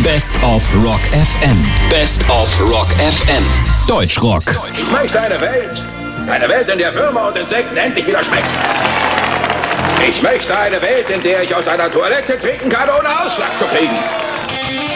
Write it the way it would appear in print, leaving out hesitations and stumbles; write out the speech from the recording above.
Best of Rock FM. Best of Rock FM. Deutschrock. Ich möchte eine Welt, in der Würmer und Insekten endlich wieder schmecken. Ich möchte eine Welt, in der ich aus einer Toilette trinken kann, ohne Ausschlag zu kriegen.